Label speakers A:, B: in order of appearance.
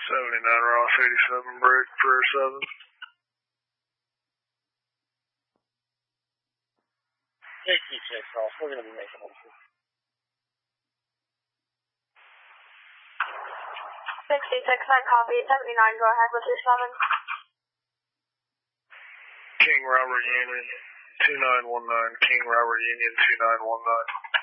A: 79 Ross 87 break for 7.
B: 86 Ross, we're going to be making them.
C: 66, I copy. 79, go ahead with your 7.
A: King Robert Union 2919, King Robert Union 2919.